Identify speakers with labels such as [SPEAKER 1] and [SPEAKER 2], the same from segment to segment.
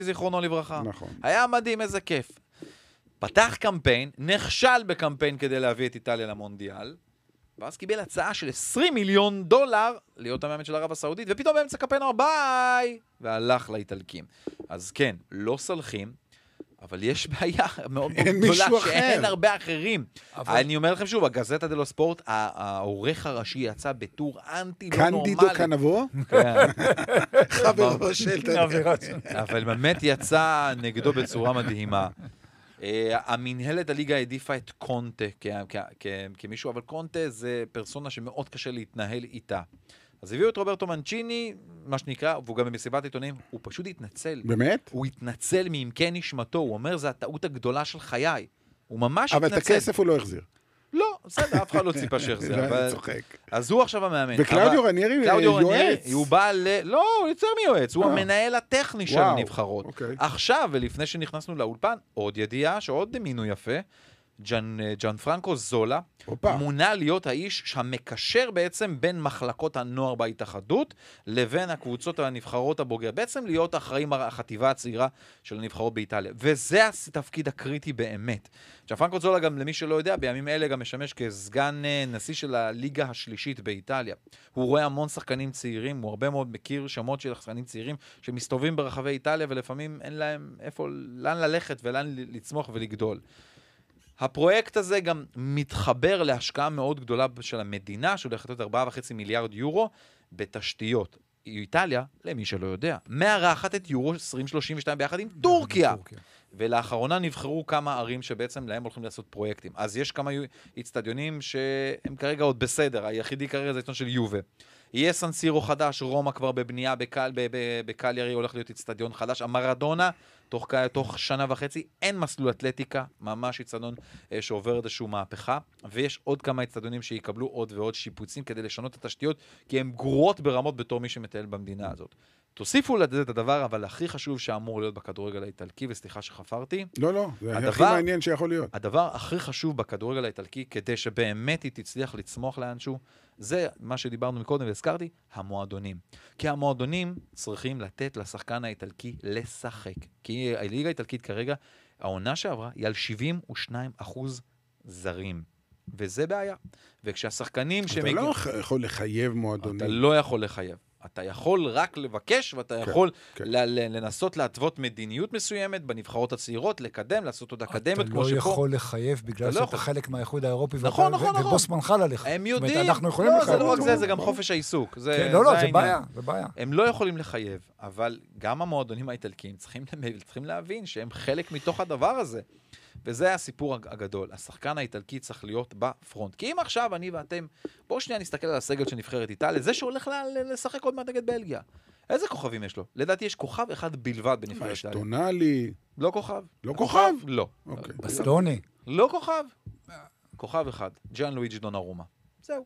[SPEAKER 1] זיכרונו לברכה.
[SPEAKER 2] נכון.
[SPEAKER 1] היה מדהים, איזה כיף. פתח קמפיין, נכשל בקמפיין כדי להביא את איטליה למונדיאל, ואז קיבל הצעה של $20 מיליון להיות המאמן של ערב הסעודית, ופתאום באמצע קמפיין אמר ביי, והלך לאיטלקים. אז כן, לא סלחים, אבל יש בעיה מאוד גדולה שאין הרבה אחרים. אני אומר לכם שוב, הגזטה דלו ספורט, העורך הראשי יצא בטור אנטי לא נורמלי.
[SPEAKER 2] קנדידו קנבו?
[SPEAKER 1] כן.
[SPEAKER 2] חברו של...
[SPEAKER 1] אבל באמת יצא נגדו בצורה מדהימה. המנהלת הליגה העדיפה את קונטה כמישהו, אבל קונטה זה פרסונה שמאוד קשה להתנהל איתה. אז הביאו את רוברטו מנצ'יני, מה שנקרא, והוא גם במסיבת עיתונים, הוא פשוט התנצל.
[SPEAKER 2] באמת?
[SPEAKER 1] הוא התנצל מעמקי נשמתו, הוא אומר, זה הטעות הגדולה של חיי. הוא ממש
[SPEAKER 2] אבל
[SPEAKER 1] התנצל.
[SPEAKER 2] את הכסף הוא לא החזיר.
[SPEAKER 1] לא, בסדר, אף אחד לא ציפה שיחזיר.
[SPEAKER 2] אני צוחק.
[SPEAKER 1] אז הוא עכשיו המאמן.
[SPEAKER 2] וקלאודיו רניירי יועץ?
[SPEAKER 1] הוא בא לא, הוא יותר מיועץ, הוא המנהל הטכני של הנבחרות. עכשיו, ולפני שנכנסנו לאולפן, עוד ידיעה שעוד מינוי יפה, ג'אן פרנקו זולה, מונה להיות האיש שהמקשר בעצם בין מחלקות הנוער בהתאחדות לבין הקבוצות הנבחרות הבוגר. בעצם להיות אחראים החטיבה הצעירה של הנבחרות באיטליה. וזה התפקיד הקריטי באמת. ג'אן פרנקו זולה, גם למי שלא יודע, בימים אלה גם משמש כסגן נשיא של הליגה השלישית באיטליה. הוא רואה המון שחקנים צעירים, הוא הרבה מאוד מכיר שמות של שחקנים צעירים שמסתובבים ברחבי איטליה, ולפעמים אין להם לאן ללכת ולאן לצמוח ולגדול. הפרויקט הזה גם מתחבר להשקעה מאוד גדולה של המדינה, שהולכת להיות 4.5 מיליארד יורו בתשתיות. איטליה, למי שלא יודע, מארחת את יורו 2032 ביחד עם טורקיה. ולאחרונה נבחרו כמה ערים שבעצם להם הולכים לעשות פרויקטים. אז יש כמה אצטדיונים שהם כרגע עוד בסדר, היחידי כרגע זה אצטדיון של יובה. יהיה סן סירו חדש, רומא כבר בבנייה, בקליירי הולך להיות אצטדיון חדש, המרדונה, תוך שנה וחצי, אין מסלול אתלטיקה, ממש אצטדיון שעובר איזשהו מהפכה, ויש עוד כמה אצטדיונים שיקבלו עוד ועוד שיפוצים כדי לשנות את התשתיות, כי הן גרועות ברמות בתור מי שמטייל במדינה הזאת. תוסיפו לזה את הדבר, אבל הכי חשוב שאמור להיות בכדורגל האיטלקי, וסליחה שחפרתי.
[SPEAKER 2] לא, זה הכי מעניין שיכול להיות.
[SPEAKER 1] הדבר הכי חשוב בכדורגל האיטלקי, כדי שבאמת היא תצליח לצמוח לאנשהו, זה מה שדיברנו מקודם והזכרתי, המועדונים. כי המועדונים צריכים לתת לשחקן האיטלקי לשחק. כי הליגה האיטלקית כרגע, העונה שעברה, היא על 72% זרים. וזה בעיה. וכשהשחקנים
[SPEAKER 2] אתה לא יכול לחייב מועדונים.
[SPEAKER 1] אתה לא יכול לחייב. אתה יכול רק לבקש, ואתה יכול לנסות להתוות מדיניות מסוימת בנבחרות הצעירות, לקדם, לעשות עוד אקדמיות כמו
[SPEAKER 3] שפה. אתה לא יכול לחייב בגלל שאתה חלק מהאיחוד האירופי, ובוס מנחל עליך.
[SPEAKER 1] הם יודעים.
[SPEAKER 3] לא,
[SPEAKER 1] זה לא רק זה גם חופש העיסוק.
[SPEAKER 3] לא, זה בעיה.
[SPEAKER 1] הם לא יכולים לחייב, אבל גם המועדונים האיטלקיים צריכים להבין שהם חלק מתוך הדבר הזה. וזה הסיפור הגדול. השחקן האיטלקי צריך להיות בפרונט. כי אם עכשיו אני ואתם, בואו שנייה נסתכל על הסגל של נבחרת איטליה, זה שהולך לשחק עוד מעט נגד בלגיה. איזה כוכבים יש לו? לדעתי יש כוכב אחד בלבד בנבחרת איטליה.
[SPEAKER 2] טונאלי.
[SPEAKER 1] לא כוכב.
[SPEAKER 2] לא כוכב?
[SPEAKER 1] לא.
[SPEAKER 3] בסטוני.
[SPEAKER 1] לא כוכב. כוכב אחד. ג'אן לואיג'י דונרומה. זהו.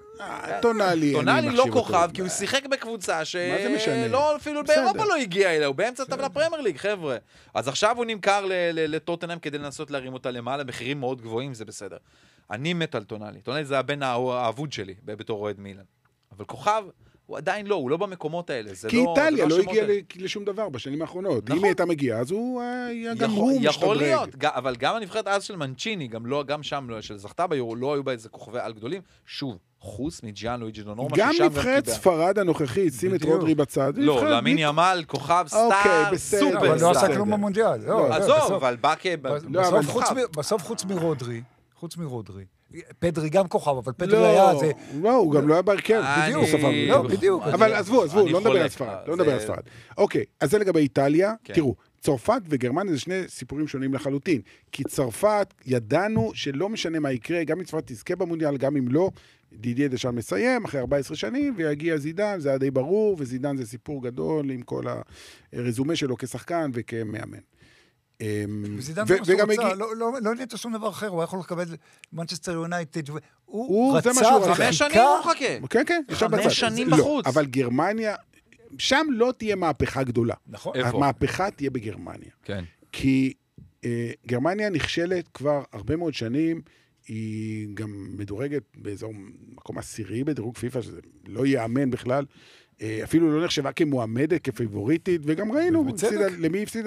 [SPEAKER 2] טונאלי
[SPEAKER 1] לא כוכב, כי הוא שיחק בקבוצה שלא, אפילו באירופה לא הגיע אליה, הוא באמצע טבלה פרמייר ליג, חבר'ה. אז עכשיו הוא נמכר לטוטנהאם כדי לנסות להרים אותה למעלה, מחירים מאוד גבוהים, זה בסדר. אני מת על טונאלי. טונאלי זה הבן האבוד שלי, בתור אוהד מילאן. אבל כוכב, הוא עדיין לא, הוא לא במקומות האלה.
[SPEAKER 2] כי איטליה לא הגיע לשום דבר בשנים האחרונות. אם היא הייתה מגיעה, אז הוא היה גם הוא משתדרג.
[SPEAKER 1] יכול להיות, אבל גם הנבחרת אז של מנצ'יני, גם שם, שזכתה ביורו, לא היו בה איזה כוכבי על גדולים. שוב, חוץ מג'אן לואיג'י דונרומה,
[SPEAKER 2] גם נבחרת ספרד הנוכחית, שים את רודרי בצד.
[SPEAKER 1] לא, למין ימל, כוכב סטאר, סופר.
[SPEAKER 3] אבל לא עשה כלום במונדיאל.
[SPEAKER 1] עזוב, אבל בא
[SPEAKER 3] בסוף חוץ מרודרי. פדרי גם כוכב, אבל פדרי היה זה...
[SPEAKER 2] לא, הוא גם לא היה בהרכב.
[SPEAKER 3] בדיוק.
[SPEAKER 2] אבל עזבו, לא נדבר על ספרד. אוקיי, אז זה לגבי איטליה. תראו, צרפת וגרמניה זה שני סיפורים שונים לחלוטין. כי צרפת, ידענו שלא משנה מה יקרה, גם אם צרפת תזכה במונדיאל, גם אם לא, דידיה דשאן מסיים אחרי 14 שנים, ויגיע זידן, זה היה די ברור, וזידן זה סיפור גדול עם כל הרזומה שלו כשחקן וכמאמן.
[SPEAKER 3] וזידן זה מה שהוא רצה, לא נהייתה שום דבר אחר, הוא יכול לקבל מנצ'סטר יונייטד, הוא רצה,
[SPEAKER 1] 5 שנים הוא מחכה.
[SPEAKER 2] כן,
[SPEAKER 1] 5 שנים בחוץ.
[SPEAKER 2] אבל גרמניה, שם לא תהיה מהפכה גדולה.
[SPEAKER 3] נכון.
[SPEAKER 2] המהפכה תהיה בגרמניה.
[SPEAKER 1] כן.
[SPEAKER 2] כי גרמניה נכשלת כבר הרבה מאוד שנים, היא גם מדורגת באזור מקום עשירי בדירוג פיפה, שזה לא יאמן בכלל, אפילו לא נחשבה כמועמדת, כפייבוריטית, וגם ראינו, למי הפסידה?